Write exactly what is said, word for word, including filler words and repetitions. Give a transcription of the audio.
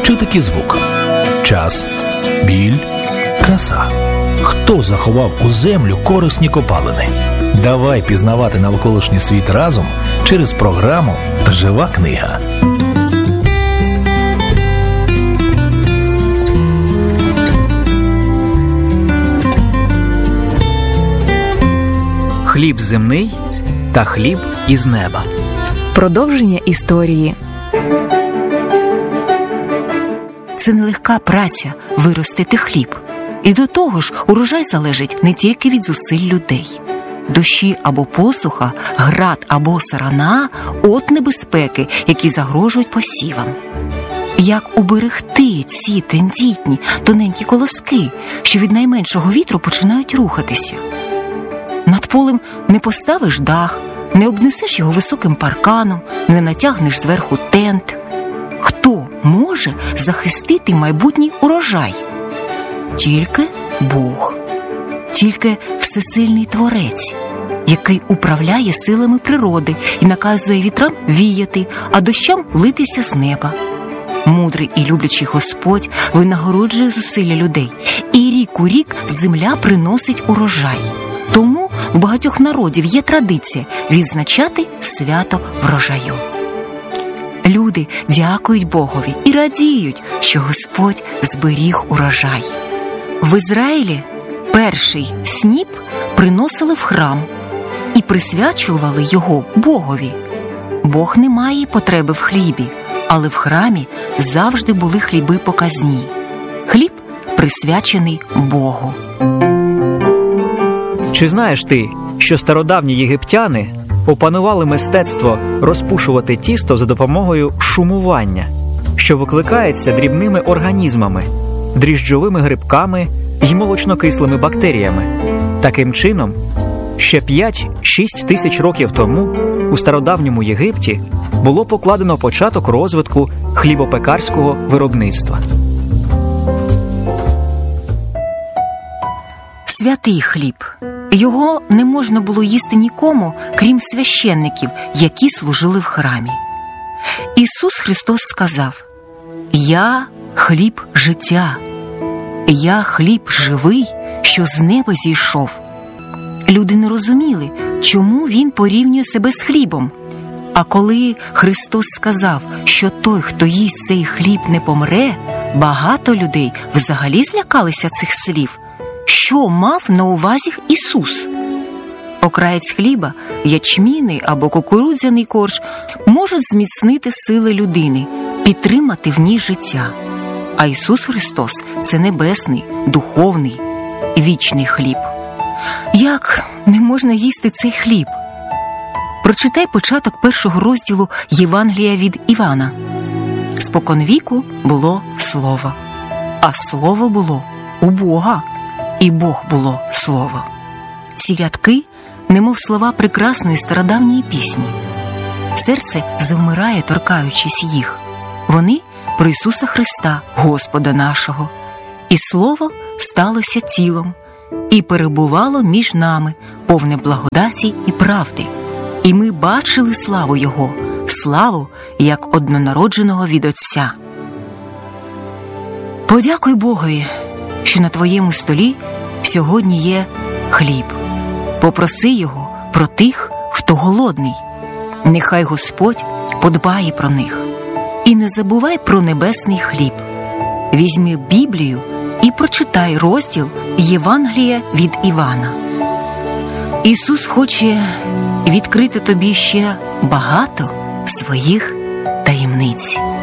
Чи такий звук? Час, біль, краса. Хто заховав у землю корисні копалини? Давай пізнавати навколишній світ разом через програму «Жива книга». Хліб земний та хліб із неба. Продовження історії. Це нелегка праця – виростити хліб. І до того ж, урожай залежить не тільки від зусиль людей. Дощі або посуха, град або сарана – от небезпеки, які загрожують посівам. Як уберегти ці тендітні, тоненькі колоски, що від найменшого вітру починають рухатися? Над полем не поставиш дах, не обнесеш його високим парканом, не натягнеш зверху тент. Хто може захистити майбутній урожай? Тільки Бог. Тільки всесильний Творець, який управляє силами природи і наказує вітрам віяти, а дощам литися з неба. Мудрий і люблячий Господь винагороджує зусилля людей, і рік у рік земля приносить урожай. Тому в багатьох народів є традиція відзначати свято врожаю. Люди дякують Богові і радіють, що Господь зберіг урожай. В Ізраїлі перший сніп приносили в храм і присвячували його Богові. Бог не має потреби в хлібі, але в храмі завжди були хліби показні. Хліб присвячений Богу. Чи знаєш ти, що стародавні єгиптяни опанували мистецтво розпушувати тісто за допомогою шумування, що викликається дрібними організмами, дріжджовими грибками й молочнокислими бактеріями? Таким чином, ще п'ять-шість тисяч років тому у стародавньому Єгипті було покладено початок розвитку хлібопекарського виробництва. Святий хліб. Його не можна було їсти нікому, крім священників, які служили в храмі. Ісус Христос сказав: «Я – хліб життя, я – хліб живий, що з неба зійшов». Люди не розуміли, чому Він порівнює себе з хлібом. А коли Христос сказав, що той, хто їсть цей хліб, не помре, багато людей взагалі злякалися цих слів. Що мав на увазі Ісус? Окраєць хліба, ячмінний або кукурудзяний корж можуть зміцнити сили людини, підтримати в ній життя. А Ісус Христос – це небесний, духовний, вічний хліб. Як не можна їсти цей хліб? Прочитай початок першого розділу Євангелія від Івана. «Споконвіку було Слово, а Слово було у Бога, і Бог було Слово». Ці рядки, немов слова прекрасної стародавньої пісні. Серце завмирає, торкаючись їх. Вони про Ісуса Христа, Господа нашого. І Слово сталося тілом, і перебувало між нами, повне благодаті і правди. І ми бачили славу Його, славу, як однонародженого від Отця. Подякуй Богові, що на твоєму столі сьогодні є хліб. Попроси Його про тих, хто голодний. Нехай Господь подбає про них. І не забувай про небесний хліб. Візьми Біблію і прочитай розділ Євангелія від Івана. Ісус хоче відкрити тобі ще багато своїх таємниць.